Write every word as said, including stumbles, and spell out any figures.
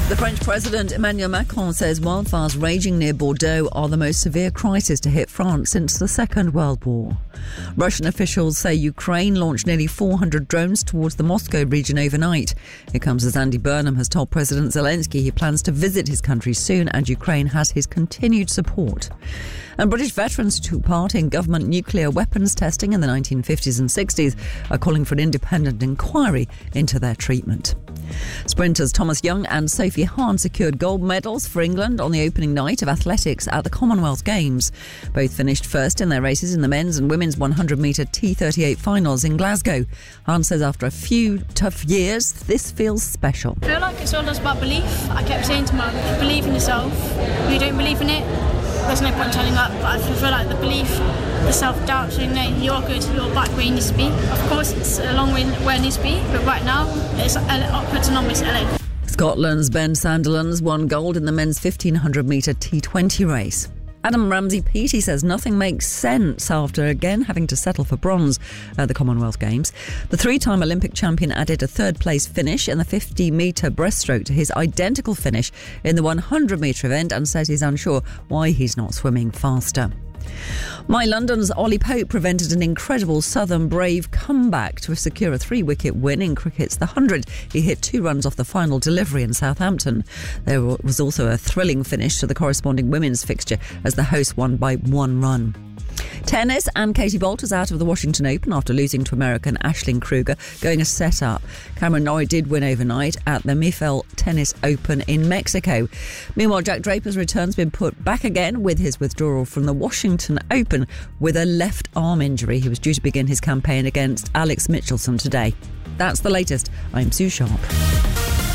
The French President Emmanuel Macron says wildfires raging near Bordeaux are the most severe crisis to hit France since the Second World War. Russian officials say Ukraine launched nearly four hundred drones towards the Moscow region overnight. It comes as Andy Burnham has told President Zelensky he plans to visit his country soon and Ukraine has his continued support. And British veterans who took part in government nuclear weapons testing in the nineteen fifties and sixties are calling for an independent inquiry into their treatment. Sprinters Thomas Young and Sophie Hahn secured gold medals for England on the opening night of athletics at the Commonwealth Games. Both finished first in their races in the men's and women's one hundred metre T thirty-eight finals in Glasgow. Hahn says after a few tough years, this feels special. I feel like it's all just about belief. I kept saying to mum, believe in yourself. If you don't believe in it, there's no point telling up, but I feel like the belief, the self-doubt, saying no, you're good, you're back where you need to be. Of course, it's a long way where it needs to be, but right now, it's upwards and onwards L A. Scotland's Ben Sandilands won gold in the men's fifteen hundred metre T twenty race. Adam Ramsey-Peaty says nothing makes sense after again having to settle for bronze at the Commonwealth Games. The three-time Olympic champion added a third-place finish in the fifty metre breaststroke to his identical finish in the one hundred metre event and says he's unsure why he's not swimming faster. My London's Ollie Pope prevented an incredible Southern Brave comeback to secure a three-wicket win in cricket's The Hundred. He hit two runs off the final delivery in Southampton. There was also a thrilling finish to the corresponding women's fixture as the hosts won by one run. Tennis, and Katie Bolter's out of the Washington Open after losing to American Aisling Kruger, going a set up. Cameron Norrie did win overnight at the M I F L Tennis Open in Mexico. Meanwhile, Jack Draper's return's been put back again with his withdrawal from the Washington Open with a left arm injury. He was due to begin his campaign against Alex Mitchelson today. That's the latest. I'm Sue Sharp.